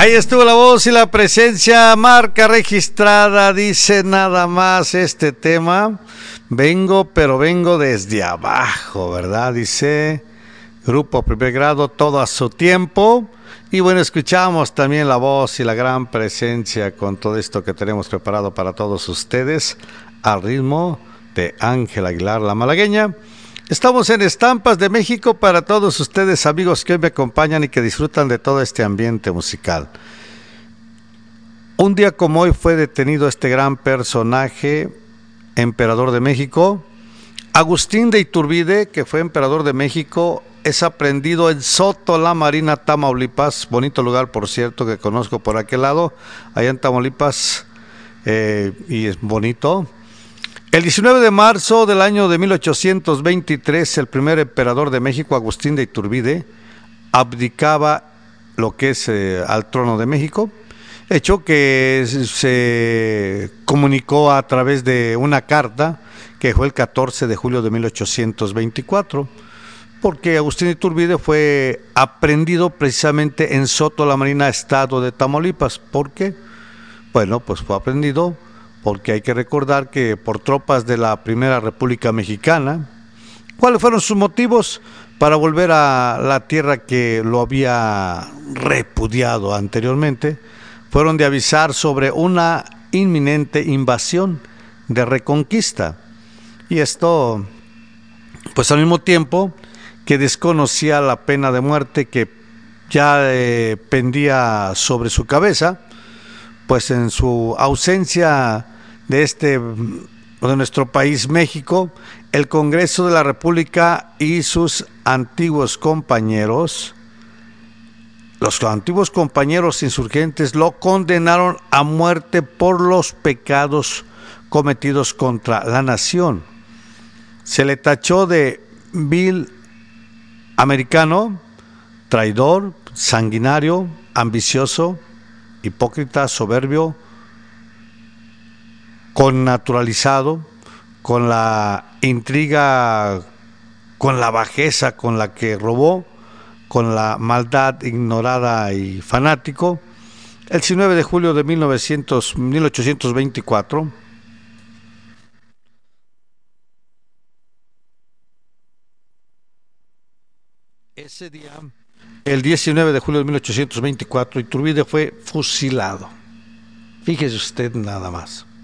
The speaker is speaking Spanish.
Ahí estuvo la voz y la presencia, marca registrada, dice nada más este tema. Vengo, pero vengo desde abajo, ¿verdad? Dice Grupo Primer Grado, todo a su tiempo. Y bueno, escuchamos también la voz y la gran presencia con todo esto que tenemos preparado para todos ustedes, al ritmo de Ángela Aguilar, la malagueña. Estamos en Estampas de México para todos ustedes, amigos que hoy me acompañan y que disfrutan de todo este ambiente musical. Un día como hoy fue detenido este gran personaje, emperador de México, Agustín de Iturbide, que fue emperador de México. Es aprendido en Soto La Marina, Tamaulipas, bonito lugar por cierto que conozco por aquel lado, allá en Tamaulipas, y es bonito. El 19 de marzo del año de 1823, el primer emperador de México, Agustín de Iturbide, abdicaba lo que es al trono de México, hecho que se comunicó a través de una carta que fue el 14 de julio de 1824, porque Agustín de Iturbide fue aprehendido precisamente en Soto La Marina, estado de Tamaulipas. ¿Por qué? Bueno, pues fue aprehendido porque hay que recordar que por tropas de la Primera República Mexicana. ¿Cuáles fueron sus motivos para volver a la tierra que lo había repudiado anteriormente? Fueron de avisar sobre una inminente invasión de reconquista. Y esto, pues al mismo tiempo que desconocía la pena de muerte que ya pendía sobre su cabeza, pues en su ausencia de nuestro país México, el Congreso de la República y sus antiguos compañeros, los antiguos compañeros insurgentes, lo condenaron a muerte por los pecados cometidos contra la nación. Se le tachó de vil americano, traidor, sanguinario, ambicioso, hipócrita, soberbio, connaturalizado, con la intriga, con la bajeza con la que robó, con la maldad ignorada y fanático. El 19 de julio de 1824, ese día, el 19 de julio de 1824, Iturbide fue fusilado. Fíjese usted nada más.